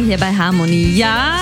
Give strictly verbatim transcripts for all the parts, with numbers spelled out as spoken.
hier bei Harmonie. Ja,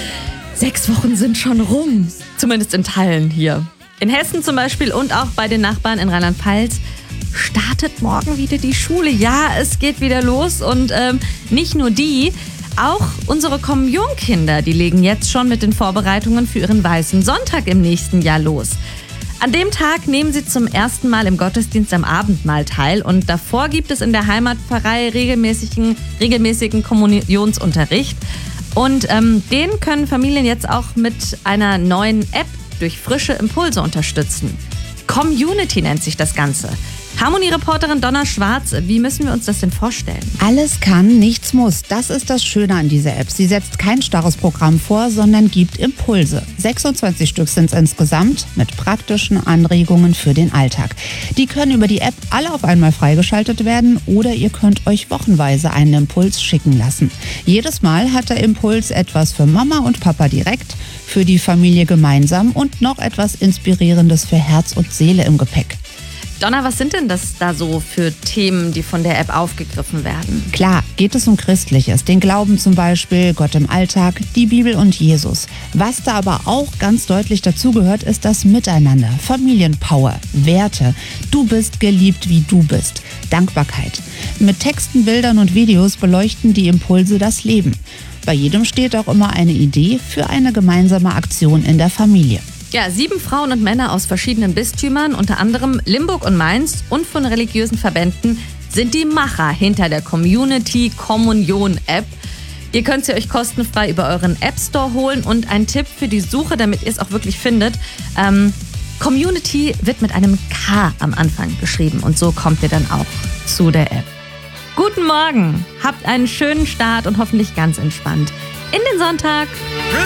sechs Wochen sind schon rum. Zumindest in Teilen hier. In Hessen zum Beispiel und auch bei den Nachbarn in Rheinland-Pfalz startet morgen wieder die Schule. Ja, es geht wieder los und ähm, nicht nur die, auch unsere Kommunionkinder, die legen jetzt schon mit den Vorbereitungen für ihren Weißen Sonntag im nächsten Jahr los. An dem Tag nehmen sie zum ersten Mal im Gottesdienst am Abendmahl teil und davor gibt es in der Heimatpfarrei regelmäßigen, regelmäßigen Kommunionsunterricht. Und ähm, den können Familien jetzt auch mit einer neuen App durch frische Impulse unterstützen. Community nennt sich das Ganze. Harmonie-Reporterin Donna Schwarz, wie müssen wir uns das denn vorstellen? Alles kann, nichts muss. Das ist das Schöne an dieser App. Sie setzt kein starres Programm vor, sondern gibt Impulse. sechsundzwanzig Stück sind es insgesamt mit praktischen Anregungen für den Alltag. Die können über die App alle auf einmal freigeschaltet werden oder ihr könnt euch wochenweise einen Impuls schicken lassen. Jedes Mal hat der Impuls etwas für Mama und Papa direkt, für die Familie gemeinsam und noch etwas Inspirierendes für Herz und Seele im Gepäck. Donna, was sind denn das da so für Themen, die von der App aufgegriffen werden? Klar, geht es um Christliches, den Glauben zum Beispiel, Gott im Alltag, die Bibel und Jesus. Was da aber auch ganz deutlich dazugehört, ist das Miteinander, Familienpower, Werte. Du bist geliebt, wie du bist. Dankbarkeit. Mit Texten, Bildern und Videos beleuchten die Impulse das Leben. Bei jedem steht auch immer eine Idee für eine gemeinsame Aktion in der Familie. Ja, sieben Frauen und Männer aus verschiedenen Bistümern, unter anderem Limburg und Mainz und von religiösen Verbänden, sind die Macher hinter der Community Kommunion App. Ihr könnt sie euch kostenfrei über euren App Store holen und ein Tipp für die Suche, damit ihr es auch wirklich findet. Ähm, Community wird mit einem K am Anfang geschrieben und so kommt ihr dann auch zu der App. Guten Morgen, habt einen schönen Start und hoffentlich ganz entspannt in den Sonntag.